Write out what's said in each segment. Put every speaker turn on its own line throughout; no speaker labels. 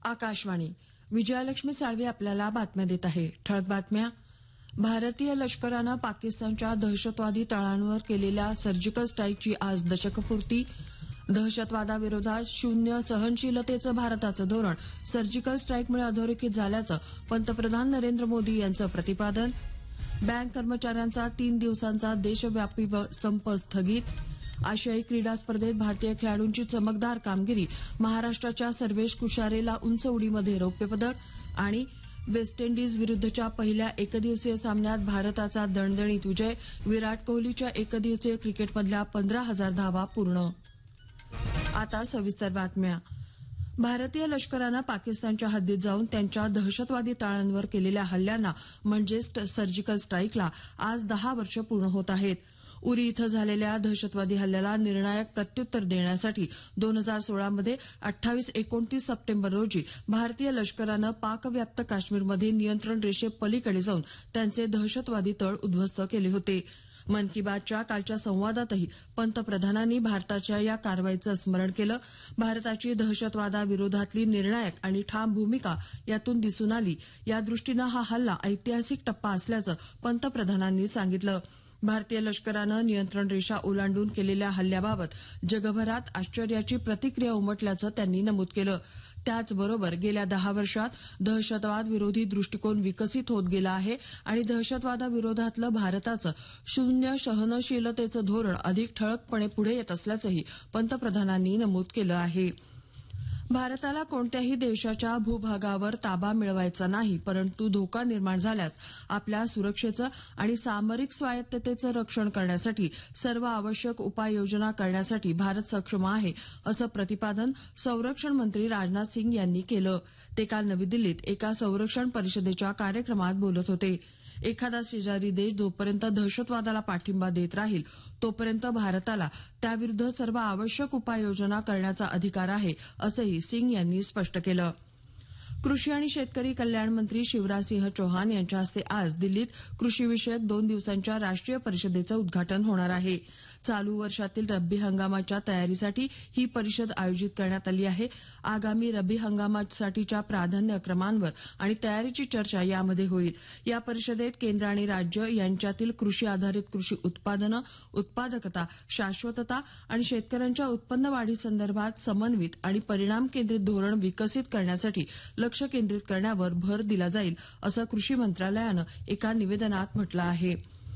आकाशवाणी. विजयालक्ष्मी साळवे आपल्याला बातम्या देत आहे. ठळक बातम्या. भारतीय लष्करानं पाकिस्तानच्या दहशतवादी तळांवर केलेल्या सर्जिकल स्ट्राईकची आज दशकपूर्ती. दहशतवादाविरोधात शून्य सहनशीलतेचं भारताचं धोरण सर्जिकल स्ट्राईकमुळे अधोरेखित झाल्याचं पंतप्रधान नरेंद्र मोदी यांचं प्रतिपादन. बँक कर्मचाऱ्यांचा 3 दिवसांचा देशव्यापी संप स्थगित. आशियाई क्रीडा स्पर्धेत भारतीय खेळाडूंची चमकदार कामगिरी. महाराष्ट्राच्या सर्वेश कुशारेला उंच उडीमध्ये रौप्य पदक. आणि वेस्ट इंडिज विरुद्धच्या पहिल्या एकदिवसीय सामन्यात भारताचा दणदणीत विजय. विराट कोहलीच्या एकदिवसीय क्रिकेटमधल्या 15,000 धावा पूर्ण. आता सविस्तर बातम्या. भारतीय लष्करानं पाकिस्तानच्या हद्दीत जाऊन त्यांच्या दहशतवादी तळांवर केलेल्या हल्ल्यांना म्हणजेच सर्जिकल स्ट्राईकला आज 10 वर्ष पूर्ण होत आहेत. उरी इथं झालेल्या दहशतवादी हल्ल्याला निर्णायक प्रत्युत्तर देण्यासाठी 2016मध्ये 28-29 सप्टेंबर रोजी भारतीय लष्करानं पाकव्याप्त काश्मीरमध्ये नियंत्रण रेषेपलीकडे जाऊन त्यांचे दहशतवादी तळ उद्ध्वस्त केले होते. मन की बातच्या कालच्या संवादातही पंतप्रधानांनी भारताच्या या कारवाईचं स्मरण केलं. भारताची दहशतवादाविरोधातली निर्णायक आणि ठाम भूमिका यातून दिसून आली. यादृष्टीनं हा हल्ला ऐतिहासिक टप्पा असल्याचं पंतप्रधानांनी सांगितलं. भारतीय लष्करानं नियंत्रण रेषा ओलांडून केलेल्या हल्ल्याबाबत जगभरात आश्चर्याची प्रतिक्रिया उमटल्याचं त्यांनी नमूद केलं. त्याचबरोबर गेल्या 10 वर्षात दहशतवाद विरोधी दृष्टिकोन विकसित होत गेला आहे आणि दहशतवादाविरोधातलं भारताचं शून्य सहनशीलतेचं धोरण अधिक ठळकपणे पुढे येत असल्याचंही पंतप्रधानांनी नमूद केलं आहे. भारताला कोणत्याही देशाच्या भूभागावर ताबा मिळवायचा नाही, परंतु धोका निर्माण झाल्यास आपल्या सुरक्षेचं आणि सामरिक स्वायत्ततेचं रक्षण करण्यासाठी सर्व आवश्यक उपाययोजना करण्यासाठी भारत सक्षम आहे, असं प्रतिपादन संरक्षण मंत्री राजनाथ सिंग यांनी केलं. ते काल नवी दिल्लीत एका संरक्षण परिषदेच्या कार्यक्रमात बोलत होते. एखादा शेजारी देश जोपर्यंत दहशतवादाला पाठिंबा देत राहील तोपर्यंत भारताला त्याविरुद्ध सर्व आवश्यक उपाययोजना करण्याचा अधिकार आहे, असंही सिंग यांनी स्पष्ट केलं. कृषी आणि शेतकरी कल्याण मंत्री शिवराजसिंह चौहान यांच्या हस्ते आज दिल्लीत कृषीविषयक 2 दिवसांच्या राष्ट्रीय परिषदेचं उद्घाटन होणार आहे. चालू वर्षातील रब्बी हंगामाच्या तयारीसाठी ही परिषद आयोजित करण्यात आली आहे. आगामी रब्बी हंगामासाठीच्या प्राधान्यक्रमांवर आणि तयारीची चर्चा यामध्ये होईल. या परिषदेत केंद्र आणि राज्य यांच्यातील कृषी आधारित कृषी उत्पादनं, उत्पादकता, शाश्वतता आणि शेतकऱ्यांच्या उत्पन्न वाढीसंदर्भात समन्वित आणि परिणाम केंद्रित धोरण विकसित करण्यासाठी लक्ष केंद्रित करण्यावर भर दिला जाईल, असं कृषी मंत्रालयानं एका निवेदनात म्हटलं आहे.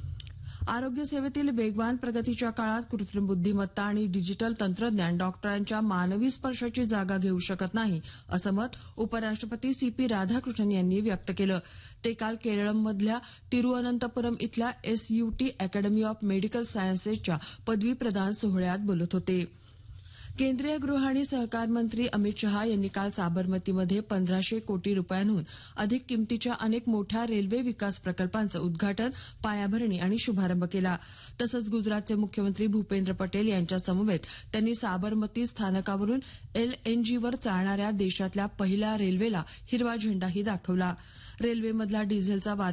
आरोग्य सेवेतील वेगवान प्रगतीच्या काळात कृत्रिम बुद्धिमत्ता आणि डिजिटल तंत्रज्ञान डॉक्टरांच्या मानवी स्पर्शाची जागा घेऊ शकत नाही, असं मत उपराष्ट्रपती CP राधाकृष्णन यांनी व्यक्त केलं. ते काल केरळमधल्या तिरुअनंतपुरम इथल्या SUT अकॅडमी ऑफ मेडिकल सायन्सेसच्या पदवी प्रदान सोहळ्यात बोलत होते. केंद्रीय गृह आणि सहकार मंत्री अमित शहा यांनी काल साबरमतीमध्ये 1,500 कोटी रुपयांहून अधिक किमतीच्या अनेक मोठ्या रेल्वे विकास प्रकल्पांचं उद्घाटन, पायाभरणी आणि शुभारंभ केला. तसंच गुजरातचे मुख्यमंत्री भूपेंद्र पटेल यांच्यासमवेत त्यांनी साबरमती स्थानकावरून LNGवर चालणाऱ्या देशातल्या पहिल्या रेल्वेला हिरवा झेंडाही दाखवला. रेल्वेमधला डिझेलचा